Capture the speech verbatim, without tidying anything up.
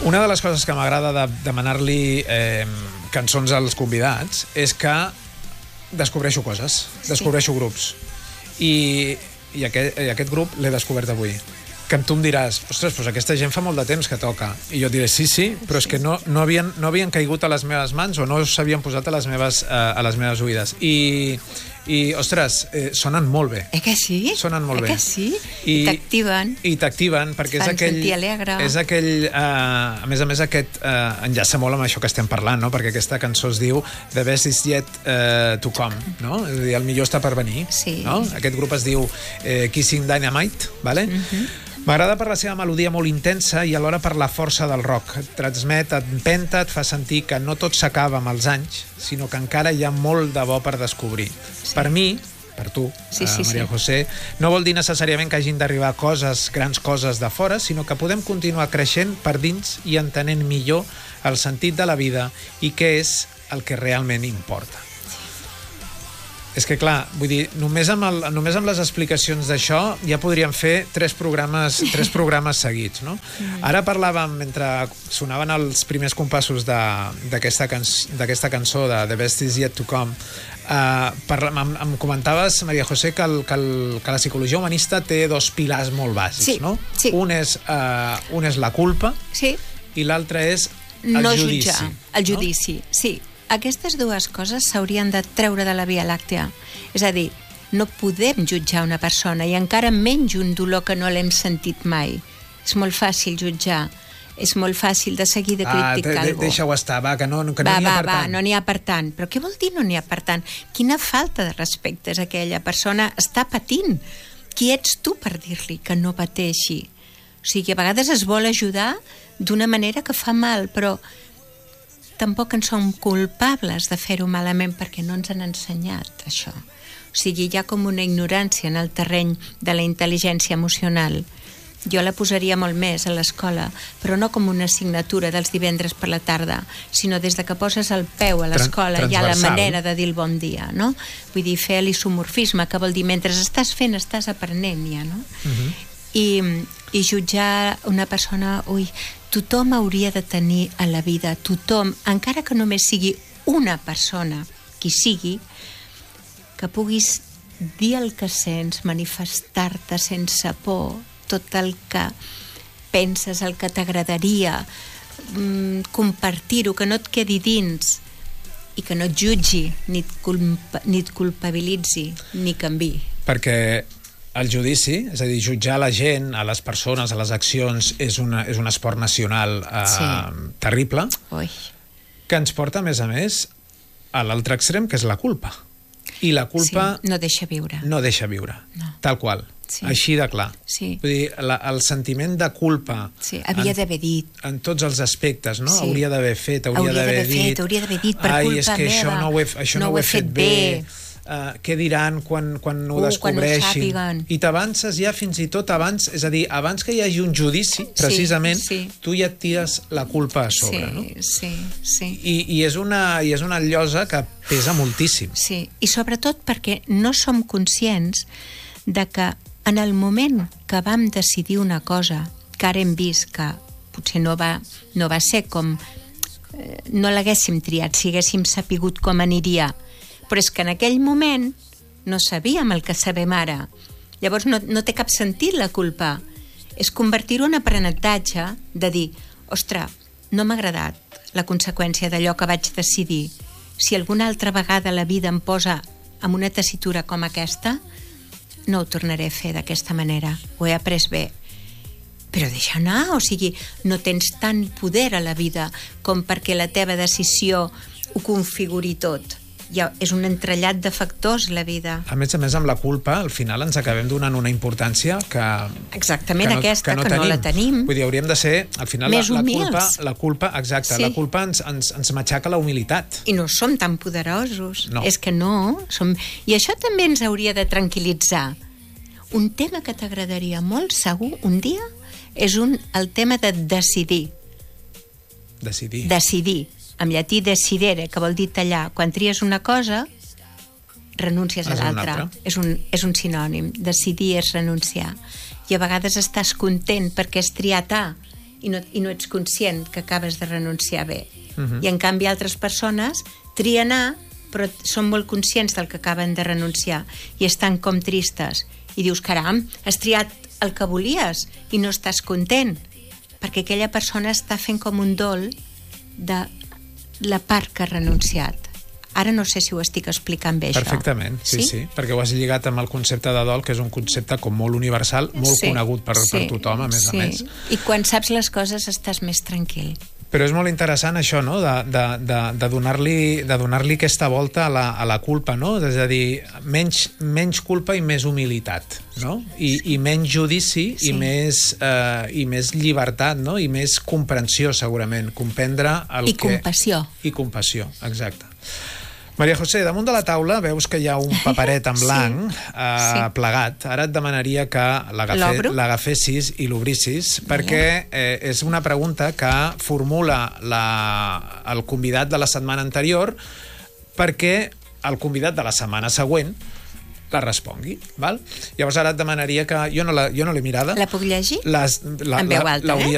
Una de les coses que m'agrada de demanar-li eh, cançons als convidats és que descobreixo coses, descobreixo sí. grups. I, i, aquest, i aquest grup l'he descobert avui. Que tu em diràs, ostres, doncs aquesta gent fa molt de temps que toca. I jo et diré, sí, sí, però és que no, no, havien, no havien caigut a les meves mans o no s'havien posat a les meves, uh, a les meves oïdes. I, i ostres, eh, sonen molt bé. Eh que sí? Sonen molt eh bé. que sí? I t'activen. I t'activen, perquè és aquell... sentir alegre. És aquell... Uh, a més a més, aquest uh, enllaça molt amb això que estem parlant, no? Perquè aquesta cançó es diu The Best Is Yet uh, To Come, no? És a dir, el millor està per venir. Sí. No? Aquest grup es diu eh, Kissing Dynamite, vale? Mhm. M'agrada per la seva melodia molt intensa i alhora per la força del rock. Et transmet, et empenta, et fa sentir que no tot s'acaba amb els anys, sinó que encara hi ha molt de bo per descobrir. Sí. Per mi, per tu, sí, sí, eh, Maria sí. José, no vol dir necessàriament que hagin d'arribar coses, grans coses de fora, sinó que podem continuar creixent per dins i entenent millor el sentit de la vida i què és el que realment importa. És que, clar, vull dir, només amb, el, només amb les explicacions d'això ja podríem fer tres programes, tres programes seguits, no? Mm. Ara parlàvem, mentre sonaven els primers compassos d'aquesta cançó, cançó de The Best Is Yet To Come, uh, parla, em, em comentaves, Maria José, que, el, que, el, que la psicologia humanista té dos pilars molt bàsics, sí, no? Sí. Un és, uh, un és la culpa sí. i l'altre és el no judici. Jutjar, el judici, no? Sí. Aquestes dues coses s'haurien de treure de la Via Làctea. És a dir, no podem jutjar una persona i encara menys un dolor que no l'hem sentit mai. És molt fàcil jutjar, és molt fàcil de seguir de criticar ah, de, de, algú. Deixa-ho estar, va, que no, que va, no n'hi ha va, per va, tant. No n'hi ha per tant. Però què vol dir no n'hi ha per tant? Quina falta de respecte és aquella persona? Està patint. Qui ets tu per dir-li que no pateixi? O sigui, a vegades es vol ajudar d'una manera que fa mal, però tampoc en som culpables de fer-ho malament perquè no ens han ensenyat això. O sigui, hi ha com una ignorància en el terreny de la intel·ligència emocional. Jo la posaria molt més a l'escola, però no com una assignatura dels divendres per la tarda, sinó des de que poses el peu a l'escola hi ha la manera de dir el bon dia, no? Vull dir, fer l'isomorfisme, que vol dir mentre estàs fent, estàs aprenent ja, no? Uh-huh. I, i jutjar una persona, ui, tothom hauria de tenir a la vida, tothom, encara que només sigui una persona, qui sigui, que puguis dir el que sents, manifestar-te sense por, tot el que penses, el que t'agradaria, mmm, compartir-ho, que no et quedi dins i que no et jutgi, ni et, culpa, ni et culpabilitzi, ni canvi. Perquè el judici, és a dir, jutjar la gent, a les persones, a les accions, és, una, és un esport nacional eh, sí. terrible, Ui. Que ens porta, a més a més, a l'altre extrem, que és la culpa. I la culpa... Sí, no deixa viure. No deixa viure, no. Tal qual. Sí. Així de clar. Sí. Vull dir, la, el sentiment de culpa... Sí, havia d'haver dit. En tots els aspectes, no? Sí. Hauria d'haver fet, hauria d'haver dit... Fet, hauria d'haver dit, per Ai, culpa és que meva. Això no ho he, això no no ho he fet, fet bé. bé. Uh, què diran quan, quan ho uh, descobreixin? Quan I t'avances ja fins i tot abans, és a dir, abans que hi hagi un judici, precisament, sí, sí. tu ja et tires la culpa a sobre, sí, no? Sí, sí. I, i, és una, I és una llosa que pesa moltíssim. Sí, i sobretot perquè no som conscients de que en el moment que vam decidir una cosa, que ara hem vist que potser no va, no va ser com... Eh, no l'haguéssim triat si haguéssim sapigut com aniria, però és que en aquell moment no sabíem el que sabem ara. Llavors no, no té cap sentit la culpa. És convertir-ho en aprenentatge de dir, ostres, no m'ha agradat la conseqüència d'allò que vaig decidir. Si alguna altra vegada la vida em posa en una tessitura com aquesta, no ho tornaré a fer d'aquesta manera. Ho he après bé. Però deixa anar, o sigui, no tens tant poder a la vida com perquè la teva decisió ho configuri tot. Ja és un entrellat de factors, la vida. A més a més, amb la culpa, al final ens acabem donant una importància que... Exactament, que no, aquesta, que, no, que no tenim. la tenim. Vull dir, hauríem de ser, al final, més la, la humils. culpa, la culpa, exacte, sí. La culpa ens, ens, ens matxaca la humilitat. I no som tan poderosos. No. És que no. Som... I això també ens hauria de tranquil·litzar. Un tema que t'agradaria molt, segur, un dia, és un, el tema de decidir. Decidir. Decidir. En llatí decidere, que vol dir tallar. Quan tries una cosa, renuncies a l'altra. És un, és un sinònim. Decidir és renunciar. I a vegades estàs content perquè has triat A i no, i no ets conscient que acabes de renunciar bé. Uh-huh. I en canvi altres persones trien anar, però són molt conscients del que acaben de renunciar i estan com tristes. I dius, caram, has triat el que volies i no estàs content, perquè aquella persona està fent com un dol de la part que ha renunciat. Ara no sé si ho estic explicant bé, Perfectament, això. sí, sí, sí, perquè ho has lligat amb el concepte de dol, que és un concepte com molt universal, molt sí, conegut per, sí, per tothom, a més sí. a més. I quan saps les coses estàs més tranquil. Però és molt interessant això, no?, de, de, de, de donar-li de donar-li aquesta volta a la, a la culpa, no? És a dir, menys, menys culpa i més humilitat, no? I, i menys judici sí. i, més, eh, i més llibertat, no? I més comprensió, segurament, comprendre el I que... compassió. I compassió, exacte. Maria José, damunt de la taula veus que hi ha un paperet en blanc sí. Eh, sí. plegat. Ara et demanaria que l'agafessis i l'obrissis, perquè eh, és una pregunta que formula la, el convidat de la setmana anterior, perquè el convidat de la setmana següent la respongui, val? Llavors ara et demanaria que... Jo no l'he no mirada. La puc llegir? Les, la, en veu alta, la, eh?